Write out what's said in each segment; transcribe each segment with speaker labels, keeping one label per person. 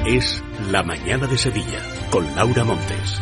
Speaker 1: Es La Mañana de Sevilla, con Laura Montes.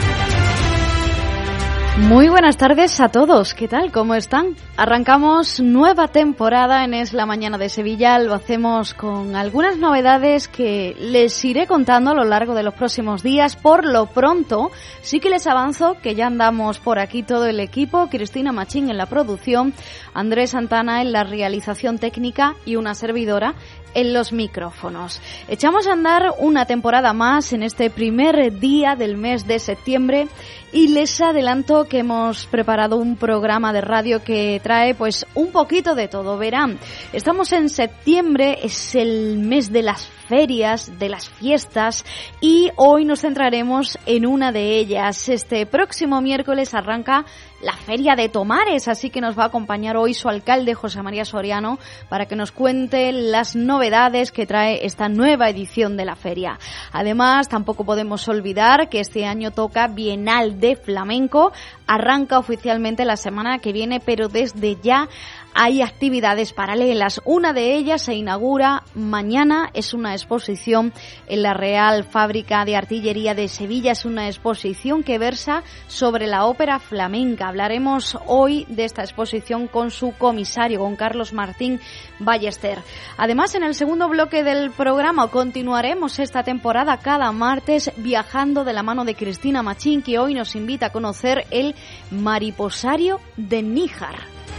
Speaker 2: Muy buenas tardes a todos, ¿qué tal? ¿Cómo están? Arrancamos nueva temporada en Es la Mañana de Sevilla, lo hacemos con algunas novedades que les iré contando a lo largo de los próximos días. Por lo pronto, sí que les avanzo que ya andamos por aquí todo el equipo, Cristina Machín en la producción, Andrés Santana en la realización técnica y una servidora en los micrófonos. Echamos a andar una temporada más en este primer día del mes de septiembre y les adelanto que hemos preparado un programa de radio que trae pues un poquito de todo. Verán, estamos en septiembre, es el mes de las ferias, de las fiestas, y hoy nos centraremos en una de ellas. Este próximo miércoles arranca la Feria de Tomares, así que nos va a acompañar hoy su alcalde, José María Soriano, para que nos cuente las novedades que trae esta nueva edición de la feria. Además, tampoco podemos olvidar que este año toca Bienal de Flamenco, arranca oficialmente la semana que viene, pero desde ya hay actividades paralelas. Una de ellas se inaugura mañana, es una exposición en la Real Fábrica de Artillería de Sevilla, es una exposición que versa sobre la ópera flamenca. Hablaremos hoy de esta exposición con su comisario, con Carlos Martín Ballester. Además, en el segundo bloque del programa continuaremos esta temporada cada martes viajando de la mano de Cristina Machín, que hoy nos invita a conocer el mariposario de Níjar.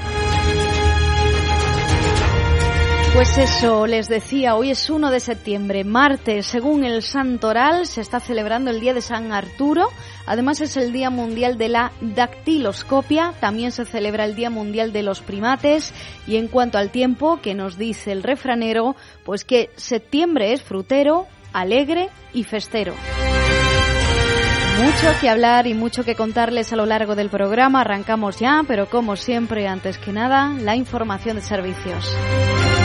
Speaker 2: Pues eso, les decía, hoy es 1 de septiembre, martes. Según el santoral, se está celebrando el Día de San Arturo. Además, es el Día Mundial de la Dactiloscopia. También se celebra el Día Mundial de los Primates. Y en cuanto al tiempo, que nos dice el refranero, pues que septiembre es frutero, alegre y festero. Mucho que hablar y mucho que contarles a lo largo del programa. Arrancamos ya, pero como siempre, antes que nada, la información de servicios.